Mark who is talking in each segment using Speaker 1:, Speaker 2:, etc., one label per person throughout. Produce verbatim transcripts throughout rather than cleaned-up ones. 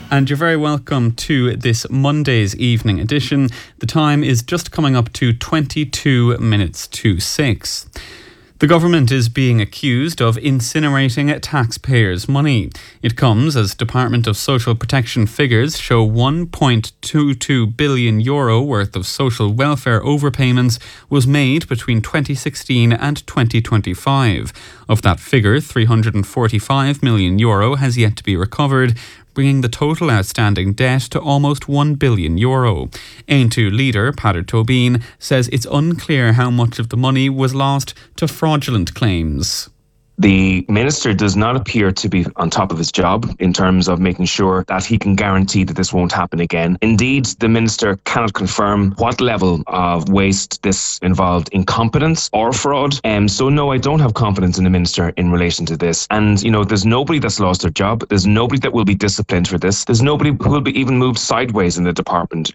Speaker 1: And you're very welcome to this Monday's evening edition. The time is just coming up to twenty-two minutes to six. The government is being accused of incinerating taxpayers' money. It comes as Department of Social Protection figures show one point two two billion euro worth of social welfare overpayments was made between twenty sixteen and twenty twenty-five. Of that figure, three hundred forty-five million euro has yet to be recovered, bringing the total outstanding debt to almost one billion euro. Aontú leader Peadar Tóibín says it's unclear how much of the money was lost to fraudulent claims.
Speaker 2: The minister does not appear to be on top of his job in terms of making sure that he can guarantee that this won't happen again. Indeed, the minister cannot confirm what level of waste this involved, incompetence or fraud. Um, so no, I don't have confidence in the minister in relation to this. And, you know, there's nobody that's lost their job. There's nobody that will be disciplined for this. There's nobody who will be even moved sideways in the department.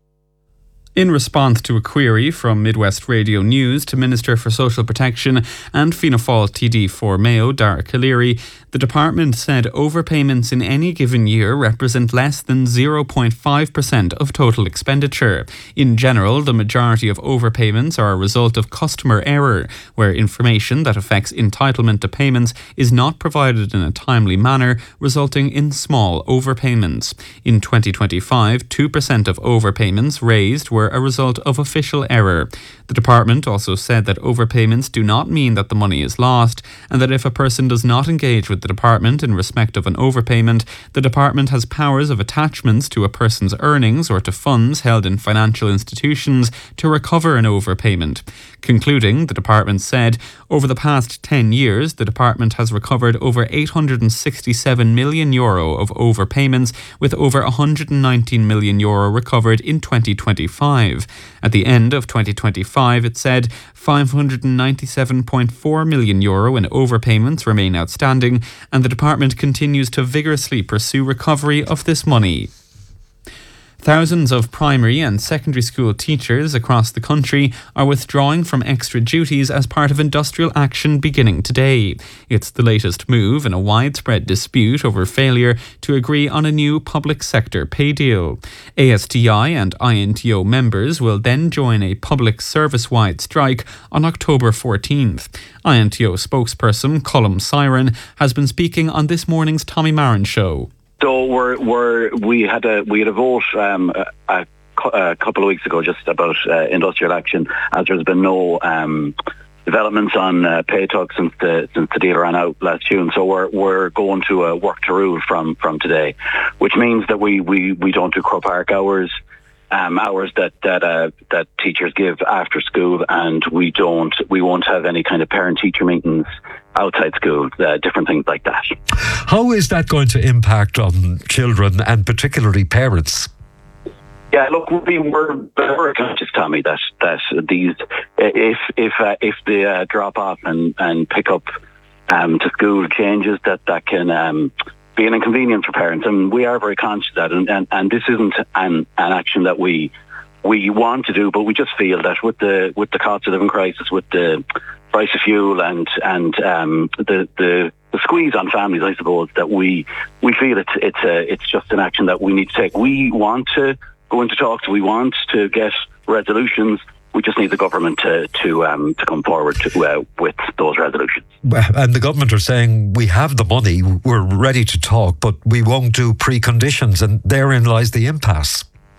Speaker 1: In response to a query from Midwest Radio News to Minister for Social Protection and Fianna Fáil T D for Mayo, Dara Calleary, the department said overpayments in any given year represent less than zero point five percent of total expenditure. In general, the majority of overpayments are a result of customer error, where information that affects entitlement to payments is not provided in a timely manner, resulting in small overpayments. In twenty twenty-five, two percent of overpayments raised were a result of official error. The department also said that overpayments do not mean that the money is lost, and that if a person does not engage with the department in respect of an overpayment, the department has powers of attachments to a person's earnings or to funds held in financial institutions to recover an overpayment. Concluding, the department said, over the past ten years, the department has recovered over eight hundred sixty-seven million euro of overpayments, with over one hundred nineteen million euro recovered in twenty twenty-five. At the end of twenty twenty-five, it said five hundred ninety-seven point four million euro in overpayments remain outstanding, and the department continues to vigorously pursue recovery of this money. Thousands of primary and secondary school teachers across the country are withdrawing from extra duties as part of industrial action beginning today. It's the latest move in a widespread dispute over failure to agree on a new public sector pay deal. A S T I and I N T O members will then join a public service-wide strike on October fourteenth. I N T O spokesperson Colm Siren has been speaking on this morning's Tommy Marin show.
Speaker 3: So we're, we're, we had a we had a vote um, a, a couple of weeks ago just about uh, industrial action, as there's been no um, developments on uh, pay talks since the since the deal ran out last June. So we're we're going to uh, work to rule from, from today, which means that we, we, we don't do Croke Park hours, um, hours that that uh, that teachers give after school, and we don't we won't have any kind of parent-teacher meetings outside school, uh, different things like that.
Speaker 4: How is that going to impact on children and particularly parents?
Speaker 3: Yeah, look, we were very conscious, Tommy, that that these if if uh, if the uh, drop off and and pick up um, to school changes, that that can um, be an inconvenience for parents, and we are very conscious of that. And and, and this isn't an, an action that we we want to do, but we just feel that with the with the cost of living crisis, with the price of fuel and and um, the, the the squeeze on families, I suppose, that we we feel it's it's a it's just an action that we need to take. We want to go into talks. We want to get resolutions. We just need the government to to um, to come forward to, uh, with those resolutions.
Speaker 4: And the government are saying we have the money, we're ready to talk, but we won't do preconditions, and therein lies the impasse.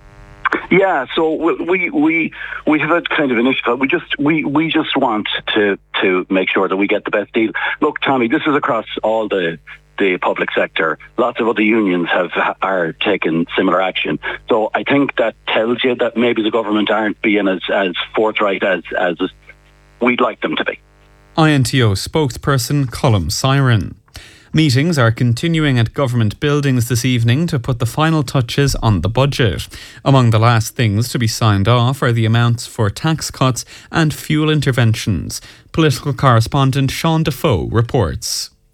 Speaker 3: Yeah, so we we we have a kind of initiative. We just we, we just want to to make sure that we get the best deal. Look, Tommy, this is across all the the public sector. Lots of other unions have are taking similar action. So I think that tells you that maybe the government aren't being as, as forthright as as we'd like them to be.
Speaker 1: I N T O spokesperson Colm Siren. Meetings are continuing at government buildings this evening to put the final touches on the budget. Among the last things to be signed off are the amounts for tax cuts and fuel interventions. Political correspondent Sean Defoe reports.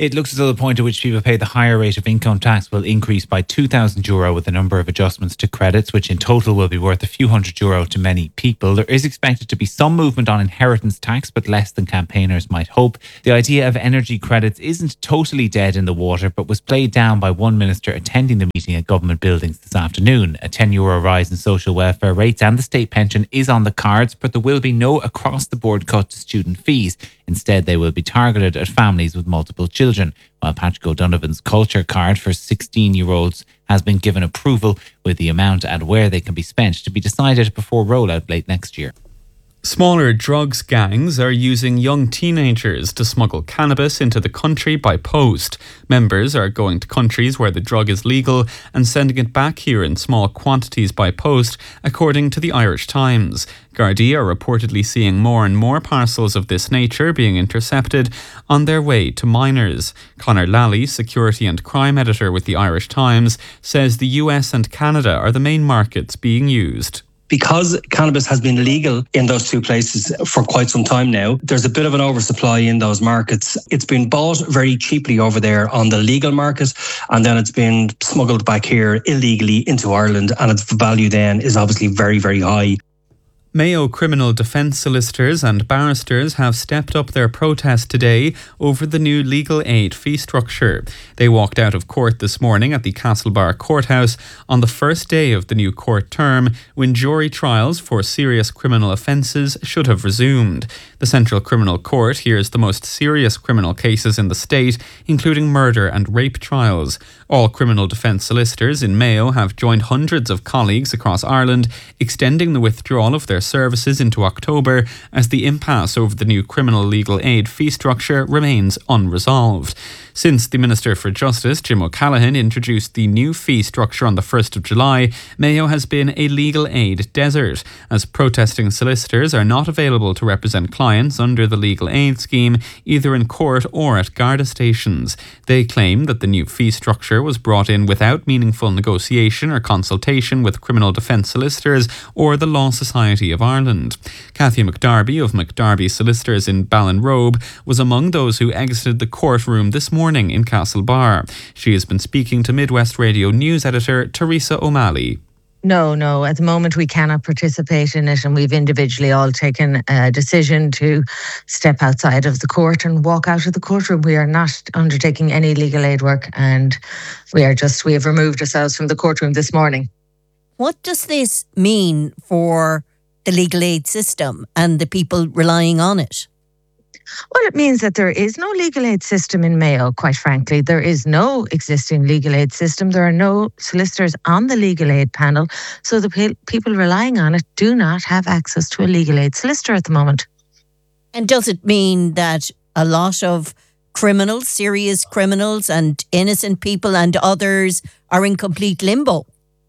Speaker 5: It looks as though the point at which people pay the higher rate of income tax will increase by two thousand euro with a number of adjustments to credits, which in total will be worth a few hundred euro to many people. There is expected to be some movement on inheritance tax, but less than campaigners might hope. The idea of energy credits isn't totally dead in the water, but was played down by one minister attending the meeting at government buildings this afternoon. A ten euro rise in social welfare rates and the state pension is on the cards, but there will be no across-the-board cut to student fees. Instead, they will be targeted at families with multiple children, while Patrick O'Donovan's culture card for sixteen-year-olds has been given approval, with the amount and where they can be spent to be decided before rollout late next year.
Speaker 1: Smaller drugs gangs are using young teenagers to smuggle cannabis into the country by post. Members are going to countries where the drug is legal and sending it back here in small quantities by post, according to the Irish Times. Gardaí are reportedly seeing more and more parcels of this nature being intercepted on their way to minors. Conor Lally, security and crime editor with the Irish Times, says the U S and Canada are the main markets being used.
Speaker 6: Because cannabis has been legal in those two places for quite some time now, there's a bit of an oversupply in those markets. It's been bought very cheaply over there on the legal market, and then it's been smuggled back here illegally into Ireland, and its value then is obviously very, very high.
Speaker 1: Mayo criminal defence solicitors and barristers have stepped up their protest today over the new legal aid fee structure. They walked out of court this morning at the Castlebar Courthouse on the first day of the new court term, when jury trials for serious criminal offences should have resumed. The Central Criminal Court hears the most serious criminal cases in the state, including murder and rape trials. All criminal defence solicitors in Mayo have joined hundreds of colleagues across Ireland, extending the withdrawal of their services into October as the impasse over the new criminal legal aid fee structure remains unresolved. Since the Minister for Justice, Jim O'Callaghan, introduced the new fee structure on the first of July, Mayo has been a legal aid desert, as protesting solicitors are not available to represent clients under the legal aid scheme, either in court or at Garda stations. They claim that the new fee structure was brought in without meaningful negotiation or consultation with criminal defence solicitors or the Law Society of Ireland. Cathy McDarby of McDarby Solicitors in Ballinrobe was among those who exited the courtroom this morning in Castlebar. She has been speaking to Midwest Radio News editor Teresa O'Malley.
Speaker 7: No, no. At the moment, we cannot participate in it, and we've individually all taken a decision to step outside of the court and walk out of the courtroom. We are not undertaking any legal aid work, and we are just, we have removed ourselves from the courtroom this morning.
Speaker 8: What does this mean for the legal aid system and the people relying on it?
Speaker 7: Well, it means that there is no legal aid system in Mayo, quite frankly. There is no existing legal aid system. There are no solicitors on the legal aid panel. So the pe- people relying on it do not have access to a legal aid solicitor at the moment.
Speaker 8: And does it mean that a lot of criminals, serious criminals and innocent people and others are in complete limbo?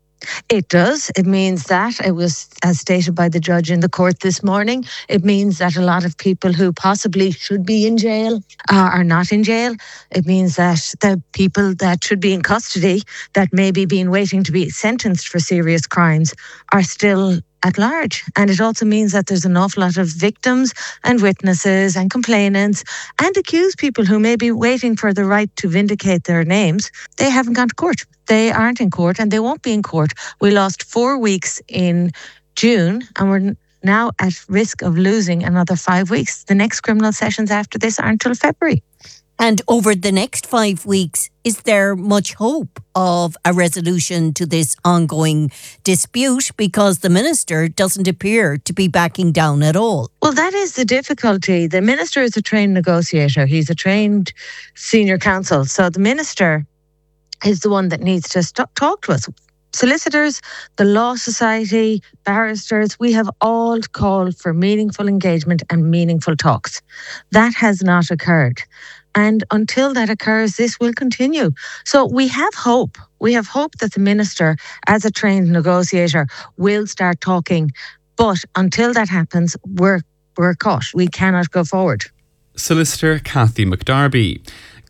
Speaker 7: It does. It means that, it was as stated by the judge in the court this morning, it means that a lot of people who possibly should be in jail uh, are not in jail. It means that the people that should be in custody, that may be being waiting to be sentenced for serious crimes, are still at large. And it also means that there's an awful lot of victims and witnesses and complainants and accused people who may be waiting for the right to vindicate their names. They haven't gone to court. They aren't in court, and they won't be in court. We lost four weeks in June, and we're now at risk of losing another five weeks. The next criminal sessions after this aren't until February.
Speaker 8: And over the next five weeks, is there much hope of a resolution to this ongoing dispute? Because the minister doesn't appear to be backing down at all.
Speaker 7: Well, that is the difficulty. The minister is a trained negotiator. He's a trained senior counsel. So the minister is the one that needs to st- talk to us. Solicitors, the Law Society, barristers, we have all called for meaningful engagement and meaningful talks. That has not occurred. And until that occurs, this will continue. So we have hope. We have hope that the minister, as a trained negotiator, will start talking. But until that happens, we're, we're caught. We cannot go forward.
Speaker 1: Solicitor Cathy McDarby.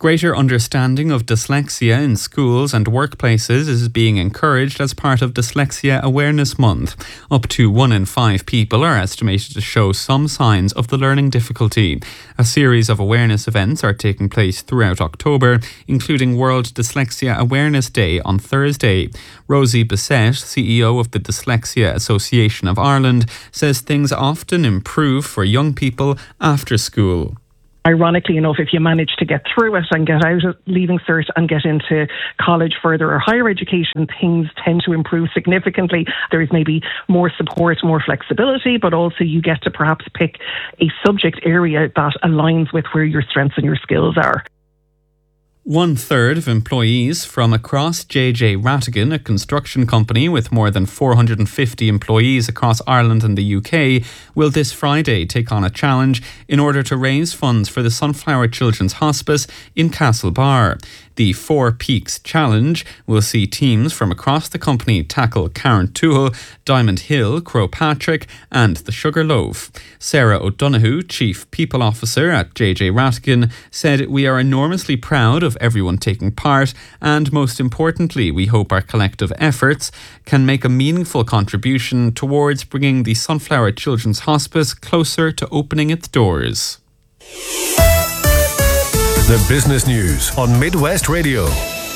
Speaker 1: Greater understanding of dyslexia in schools and workplaces is being encouraged as part of Dyslexia Awareness Month. Up to one in five people are estimated to show some signs of the learning difficulty. A series of awareness events are taking place throughout October, including World Dyslexia Awareness Day on Thursday. Rosie Bissett, C E O of the Dyslexia Association of Ireland, says things often improve for young people after school.
Speaker 9: Ironically enough, if you manage to get through it and get out of Leaving Cert and get into college further or higher education, things tend to improve significantly. There is maybe more support, more flexibility, but also you get to perhaps pick a subject area that aligns with where your strengths and your skills are.
Speaker 1: One third of employees from across J J Rattigan, a construction company with more than four hundred fifty employees across Ireland and the U K, will this Friday take on a challenge in order to raise funds for the Sunflower Children's Hospice in Castlebar. The Four Peaks Challenge will see teams from across the company tackle Carrauntoohil, Diamond Hill, Crowpatrick and the Sugar Loaf. Sarah O'Donoghue, Chief People Officer at J J Rattigan, said, "We are enormously proud of everyone taking part, and most importantly, we hope our collective efforts can make a meaningful contribution towards bringing the Sunflower Children's Hospice closer to opening its doors."
Speaker 10: The business news on Midwest Radio.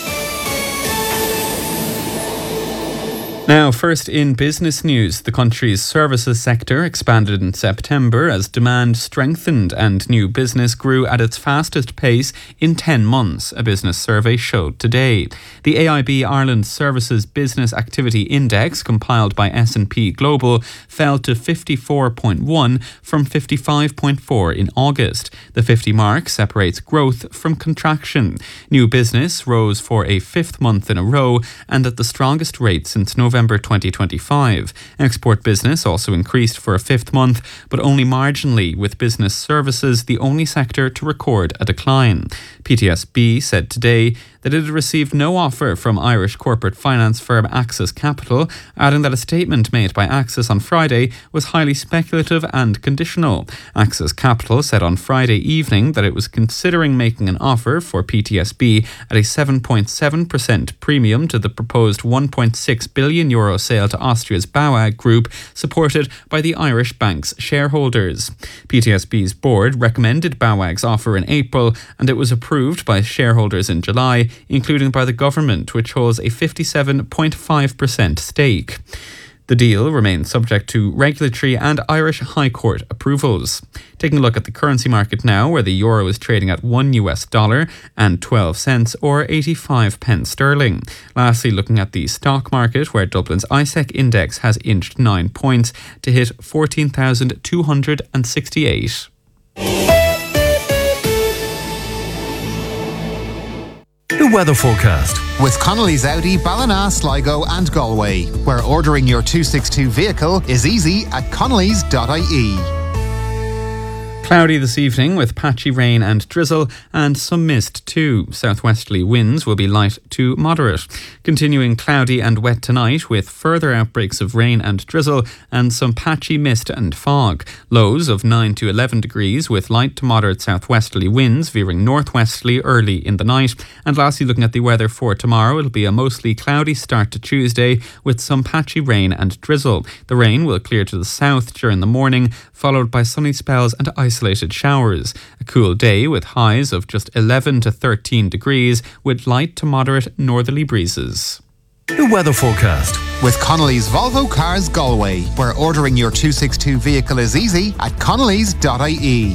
Speaker 1: Now, first in business news, the country's services sector expanded in September as demand strengthened and new business grew at its fastest pace in ten months, a business survey showed today. The A I B Ireland Services Business Activity Index, compiled by S and P Global, fell to fifty-four point one from fifty-five point four in August. The fifty mark separates growth from contraction. New business rose for a fifth month in a row and at the strongest rate since November twenty twenty-five. Export business also increased for a fifth month, but only marginally, with business services the only sector to record a decline. P T S B said today that it had received no offer from Irish corporate finance firm Axis Capital, adding that a statement made by Axis on Friday was highly speculative and conditional. Axis Capital said on Friday evening that it was considering making an offer for P T S B at a seven point seven percent premium to the proposed one point six billion euro sale to Austria's BAWAG Group, supported by the Irish bank's shareholders. P T S B's board recommended BAWAG's offer in April, and it was approved by shareholders in July, including by the government, which holds a fifty-seven point five percent stake. The deal remains subject to regulatory and Irish High Court approvals. Taking a look at the currency market now, where the euro is trading at one U S dollar and twelve cents or eighty-five pence sterling. Lastly, looking at the stock market, where Dublin's I S E C index has inched nine points to hit fourteen thousand two hundred sixty-eight.
Speaker 10: The weather forecast
Speaker 11: with Connolly's Audi, Ballina, Sligo and Galway, where ordering your two sixty-two vehicle is easy at connellys dot I E.
Speaker 1: Cloudy this evening with patchy rain and drizzle and some mist too. Southwesterly winds will be light to moderate. Continuing cloudy and wet tonight with further outbreaks of rain and drizzle and some patchy mist and fog. Lows of nine to eleven degrees with light to moderate southwesterly winds veering northwesterly early in the night. And lastly, looking at the weather for tomorrow, it'll be a mostly cloudy start to Tuesday with some patchy rain and drizzle. The rain will clear to the south during the morning, followed by sunny spells and isolated showers. A cool day with highs of just eleven to thirteen degrees with light to moderate northerly breezes.
Speaker 10: The weather forecast
Speaker 11: with Connolly's Volvo Cars Galway, where ordering your two sixty-two vehicle is easy at connellys dot I E.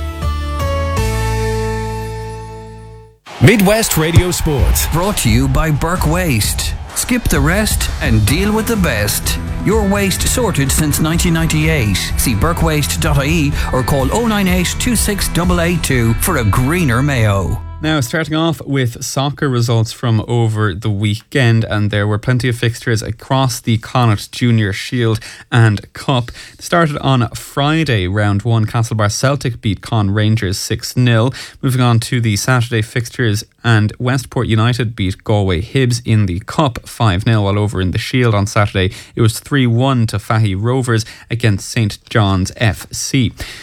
Speaker 10: Midwest Radio Sports.
Speaker 12: Brought to you by Burke Waste. Skip the rest and deal with the best. Your waste sorted since nineteen ninety-eight. See burke waste dot I E or call oh nine eight, two six eight eight two for a greener Mayo.
Speaker 1: Now, starting off with soccer results from over the weekend, and there were plenty of fixtures across the Connacht Junior Shield and Cup. It started on Friday, round one. Castlebar Celtic beat Con Rangers six nil. Moving on to the Saturday fixtures, and Westport United beat Galway Hibs in the Cup five nil, while over in the Shield on Saturday it was three one to Fahy Rovers against Saint John's F C.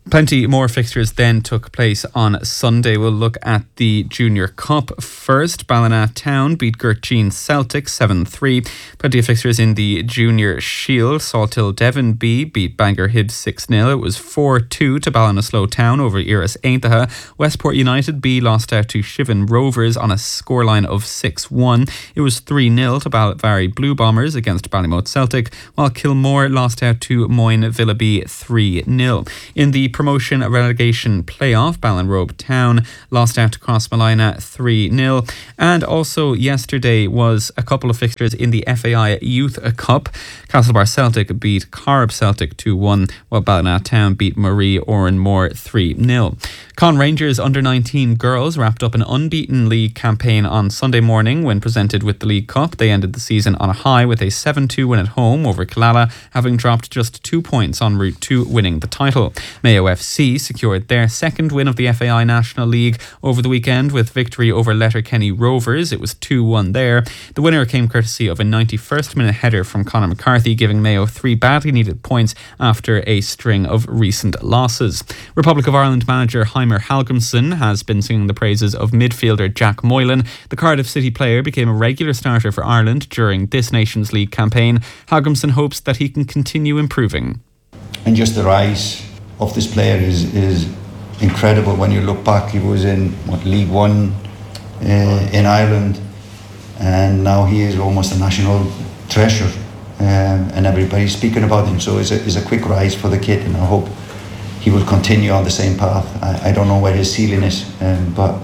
Speaker 1: Plenty more fixtures then took place on Sunday. We'll look at the Junior Cup first. Ballina Town beat Gurteen Celtic seven three. Plenty of fixtures in the Junior Shield. Salthill Devon B beat Bangor Hibs six nil. It was four two to Ballinasloe Town over Iris Aintaha. Westport United B lost out to Shivan Rovers on a scoreline of six one. It was three nil to Ballyvary Blue Bombers against Ballymote Celtic, while Kilmore lost out to Moyne Villa B three nil. In the promotion relegation playoff, Ballinrobe Town lost out to Crossmolina three nil. And also yesterday was a couple of fixtures in the F A I Youth Cup. Castlebar Celtic beat Corrib Celtic two one, while Ballina Town beat Marie Oranmore three nil. Con Rangers under nineteen girls wrapped up an unbeaten league campaign on Sunday morning when presented with the League Cup. They ended the season on a high with a seven two win at home over Killala, having dropped just two points en route to winning the title. Mayo F C secured their second win of the F A I National League over the weekend with victory over Letterkenny Rovers. It was two one there. The winner came courtesy of a ninety-first minute header from Conor McCarthy, giving Mayo three badly needed points after a string of recent losses. Republic of Ireland manager Heimer Hallgrimsson has been singing the praises of midfielder Jack Moylan. The Cardiff City player became a regular starter for Ireland during this Nations League campaign. Hallgrimsson hopes that he can continue improving.
Speaker 13: And just the rise of this player is is incredible. When you look back, he was in what, League One uh, in Ireland, and now he is almost a national treasure, um, and everybody's speaking about him. So it's a, it's a quick rise for the kid, and I hope he will continue on the same path. I, I don't know where his ceiling is, um, but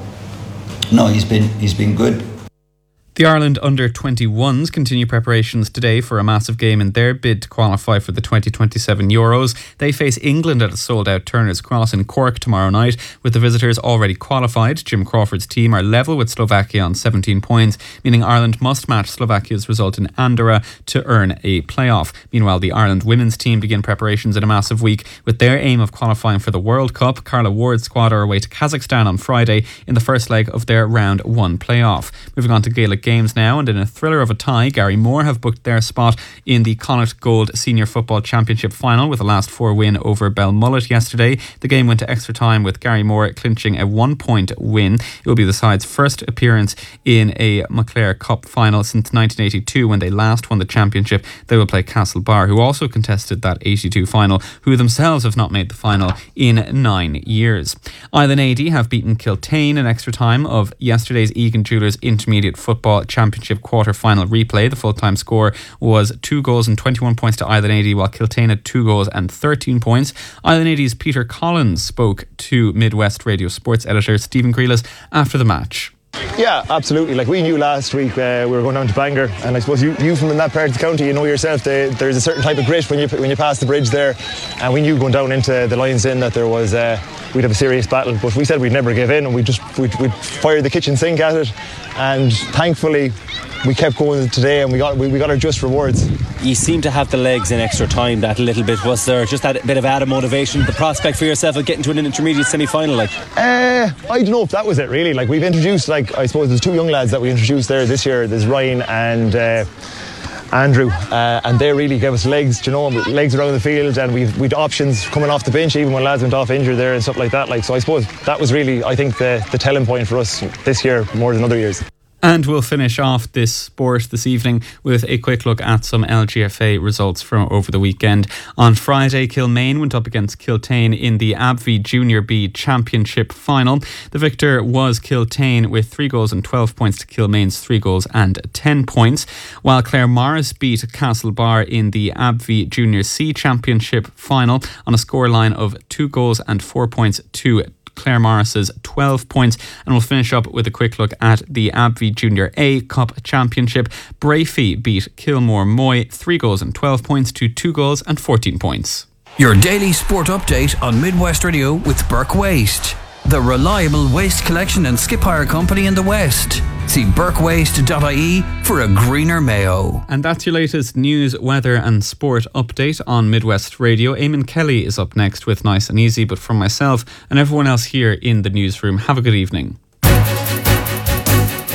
Speaker 13: no, he's been he's been good.
Speaker 1: The Ireland under twenty-ones continue preparations today for a massive game in their bid to qualify for the twenty twenty-seven Euros. They face England at a sold-out Turner's Cross in Cork tomorrow night. With the visitors already qualified, Jim Crawford's team are level with Slovakia on seventeen points, meaning Ireland must match Slovakia's result in Andorra to earn a playoff. Meanwhile, the Ireland women's team begin preparations in a massive week with their aim of qualifying for the World Cup. Carla Ward's squad are away to Kazakhstan on Friday in the first leg of their round one playoff. Moving on to Gaelic Games now, and in a thriller of a tie, Gary Moore have booked their spot in the Connacht Gold Senior Football Championship final with a last four win over Belmullet yesterday. The game went to extra time with Gary Moore clinching a one point win. It will be the side's first appearance in a Maclair Cup final since nineteen eighty-two, when they last won the championship. They will play Castlebar, who also contested that eighty-two final, who themselves have not made the final in nine years. Island A D have beaten Kiltane in extra time of yesterday's Egan Jewellers Intermediate Football Championship quarter-final replay. The full-time score was two goals and twenty-one points to Island A D, while Kiltane had two goals and thirteen points. Island A D's Peter Collins spoke to Midwest Radio Sports editor Stephen Grealis after the match.
Speaker 14: Yeah, absolutely. Like we knew last week uh, we were going down to Bangor, and I suppose you, you from in that part of the county, you know yourself, they, there's a certain type of grit when you when you pass the bridge there, and we knew going down into the Lions Den that there was uh, we'd have a serious battle, but we said we'd never give in, and we just we'd, we'd fire the kitchen sink at it, and thankfully we kept going today, and we got we, we got our just rewards.
Speaker 15: You seem to have the legs in extra time that little bit. Was there just that bit of added motivation, the prospect for yourself of getting to an intermediate semi-final? Like,
Speaker 14: uh, I don't know if that was it really. Like we've introduced, like I suppose there's two young lads that we introduced there this year. There's Ryan and uh, Andrew, uh, and they really gave us legs, you know, legs around the field, and we've we'd options coming off the bench even when lads went off injured there and stuff like that. Like so, I suppose that was really, I think, the the telling point for us this year more than other years.
Speaker 1: And we'll finish off this sport this evening with a quick look at some L G F A results from over the weekend. On Friday, Kilmaine went up against Kiltane in the A B V Junior B Championship final. The victor was Kiltane with three goals and twelve points to Kilmaine's three goals and ten points, while Clare Morris beat Castlebar in the A B V Junior C Championship final on a scoreline of two goals and four points to Clare Morris's twelve points. And we'll finish up with a quick look at the A B V Junior A Cup Championship. Brafey beat Kilmore Moy three goals and twelve points to two goals and fourteen points.
Speaker 12: Your daily sport update on Midwest Radio with Burke Waste, the reliable waste collection and skip hire company in the West. See burke waste dot I E for a greener Mayo.
Speaker 1: And that's your latest news, weather and sport update on Midwest Radio. Eamon Kelly is up next with Nice and Easy, but from myself and everyone else here in the newsroom, have a good evening.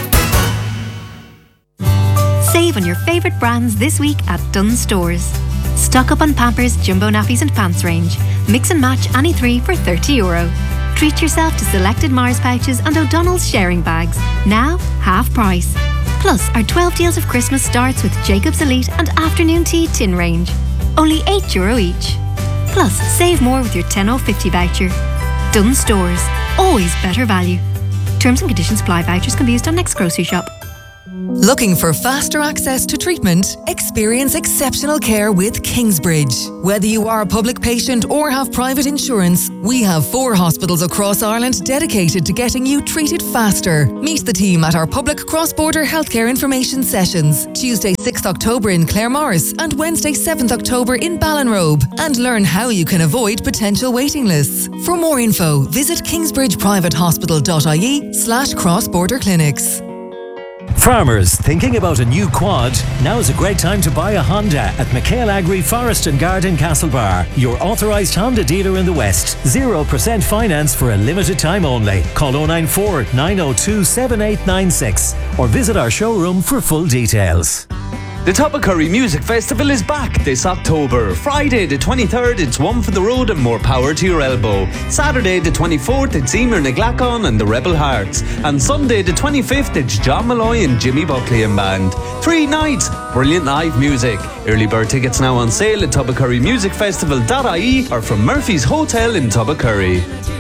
Speaker 16: Save on your favourite brands this week at Dunnes Stores. Stock up on Pampers, Jumbo Nappies and Pants range. Mix and match any three for thirty euro. Treat yourself to selected Mars pouches and O'Donnell's sharing bags. Now, half price. Plus, our twelve deals of Christmas starts with Jacob's Elite and Afternoon Tea tin range. Only eight euro each. Plus, save more with your ten oh fifty voucher. Dunnes Stores. Always better value. Terms and conditions apply. Vouchers can be used on next grocery shop.
Speaker 17: Looking for faster access to treatment? Experience exceptional care with Kingsbridge. Whether you are a public patient or have private insurance, we have four hospitals across Ireland dedicated to getting you treated faster. Meet the team at our public cross-border healthcare information sessions, Tuesday sixth October in Claremorris and Wednesday seventh October in Ballinrobe, and learn how you can avoid potential waiting lists. For more info, visit kingsbridgeprivatehospital.ie slash cross-border clinics.
Speaker 18: Farmers thinking about a new quad? Now is a great time to buy a Honda at McHale Agri Forest and Garden Castlebar, your authorised Honda dealer in the West. zero percent finance for a limited time only. Call oh nine four, nine oh two, seven eight nine six or visit our showroom for full details.
Speaker 19: The Toppacurry Music Festival is back this October. Friday the twenty-third, it's One for the Road and More Power to Your Elbow. Saturday the twenty-fourth, it's Emer Naglacon and the Rebel Hearts. And Sunday the twenty-fifth, it's John Malloy and Jimmy Buckley and Band. Three nights, brilliant live music. Early bird tickets now on sale at toppacurry music festival dot I E or from Murphy's Hotel in Toppacurry.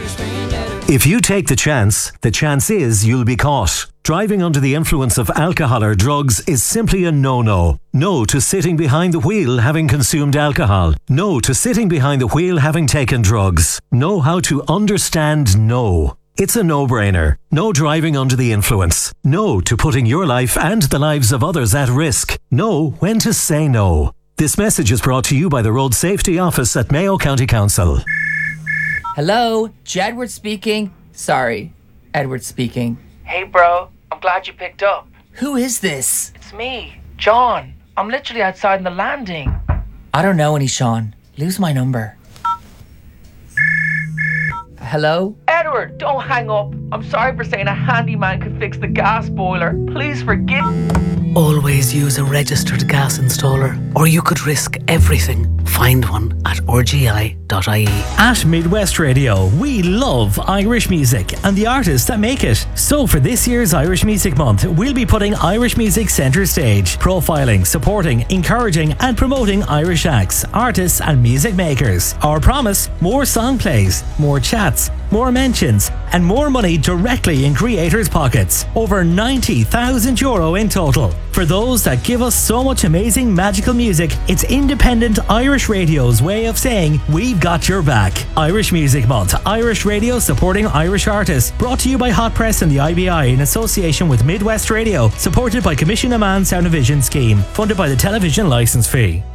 Speaker 18: If you take the chance, the chance is you'll be caught. Driving under the influence of alcohol or drugs is simply a no-no. No to sitting behind the wheel having consumed alcohol. No to sitting behind the wheel having taken drugs. Know how to understand no. It's a no-brainer. No driving under the influence. No to putting your life and the lives of others at risk. Know when to say no. This message is brought to you by the Road Safety Office at Mayo County Council.
Speaker 20: Hello, Jedward speaking. Sorry, Edward speaking.
Speaker 21: Hey bro, I'm glad you picked up.
Speaker 20: Who is this?
Speaker 21: It's me, John. I'm literally outside in the landing.
Speaker 20: I don't know any Sean. Lose my number. Hello?
Speaker 21: Edward, don't hang up. I'm sorry for saying a handyman could fix the gas boiler. Please forgive.
Speaker 22: Always use a registered gas installer, or you could risk everything. Find one at r g i dot I E.
Speaker 23: At Midwest Radio, we love Irish music and the artists that make it. So for this year's Irish Music Month, we'll be putting Irish music centre stage, profiling, supporting, encouraging and promoting Irish acts, artists and music makers. Our promise, more song plays, more chats, more mentions and more money directly in creators' pockets. Over ninety thousand euro in total. For those that give us so much amazing magical music, it's independent Irish radio's way of saying we've got your back. Irish Music Month, Irish Radio supporting Irish artists. Brought to you by Hot Press and the I B I in association with Midwest Radio. Supported by Commission Amman Sound and Vision Scheme. Funded by the Television Licence Fee.